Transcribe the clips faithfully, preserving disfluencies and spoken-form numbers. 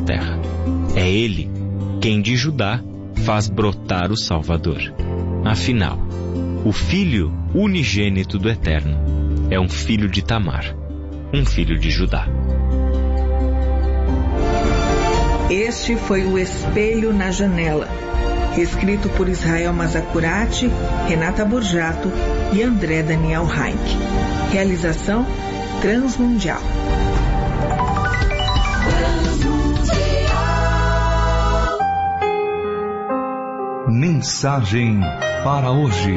terra. É Ele quem de Judá faz brotar o Salvador. Afinal, o Filho unigênito do Eterno é um filho de Tamar, um filho de Judá. Este foi o Espelho na Janela, escrito por Israel Mazacurati, Renata Borjato e André Daniel Heinck. Realização Transmundial. Mensagem para hoje.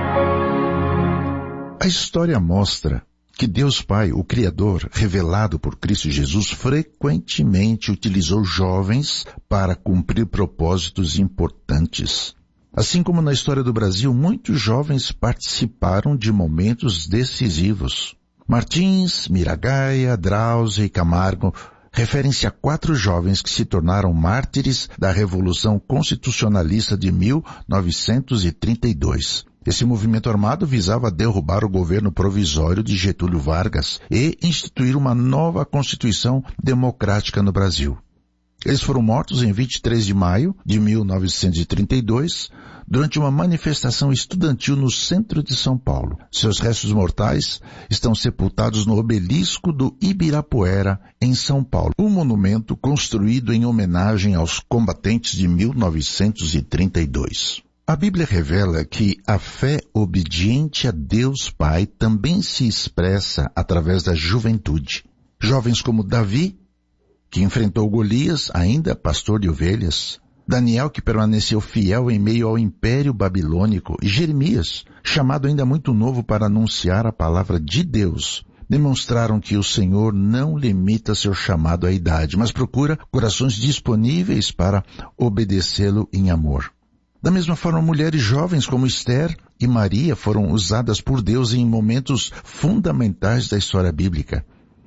A história mostra que Deus Pai, o Criador, revelado por Cristo Jesus, frequentemente utilizou jovens para cumprir propósitos importantes. Assim como na história do Brasil, muitos jovens participaram de momentos decisivos. Martins, Miragaia, Drauzio e Camargo referem-se a quatro jovens que se tornaram mártires da Revolução Constitucionalista de mil novecentos e trinta e dois. Esse movimento armado visava derrubar o governo provisório de Getúlio Vargas e instituir uma nova Constituição democrática no Brasil. Eles foram mortos em vinte e três de maio de mil novecentos e trinta e dois, durante uma manifestação estudantil no centro de São Paulo. Seus restos mortais estão sepultados no obelisco do Ibirapuera, em São Paulo, um monumento construído em homenagem aos combatentes de mil novecentos e trinta e dois. A Bíblia revela que a fé obediente a Deus Pai também se expressa através da juventude. Jovens como Davi, que enfrentou Golias, ainda pastor de ovelhas, Daniel, que permaneceu fiel em meio ao Império Babilônico, e Jeremias, chamado ainda muito novo para anunciar a palavra de Deus, demonstraram que o Senhor não limita seu chamado à idade, mas procura corações disponíveis para obedecê-lo em amor. Da mesma forma, mulheres jovens como Esther e Maria foram usadas por Deus em momentos fundamentais da história bíblica.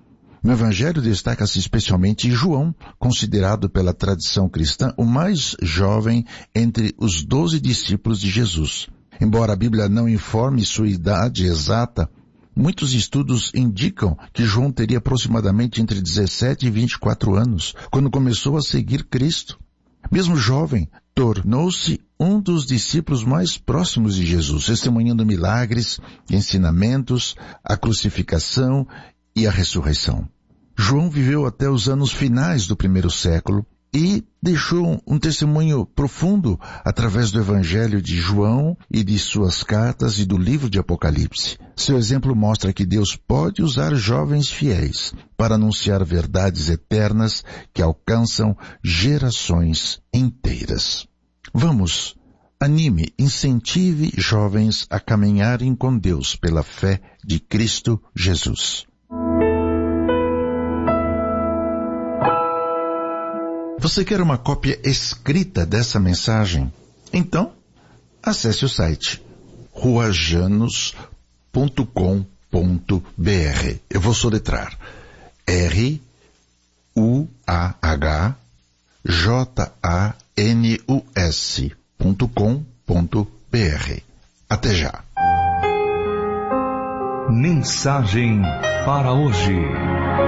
No Evangelho destaca-se especialmente João, considerado pela tradição cristã o mais jovem entre os doze discípulos de Jesus. Embora a Bíblia não informe sua idade exata, muitos estudos indicam que João teria aproximadamente entre dezessete e vinte e quatro anos, quando começou a seguir Cristo. Mesmo jovem, tornou-se um dos discípulos mais próximos de Jesus, testemunhando milagres, ensinamentos, a crucificação e a ressurreição. João viveu até os anos finais do primeiro século e deixou um testemunho profundo através do Evangelho de João e de suas cartas e do livro de Apocalipse. Seu exemplo mostra que Deus pode usar jovens fiéis para anunciar verdades eternas que alcançam gerações inteiras. Vamos, anime, incentive jovens a caminharem com Deus pela fé de Cristo Jesus. Você quer uma cópia escrita dessa mensagem? Então, acesse o site ruajanos ponto com ponto b r. Eu vou soletrar R U A H J A N U S ponto com ponto b r. Até já. Mensagem para hoje.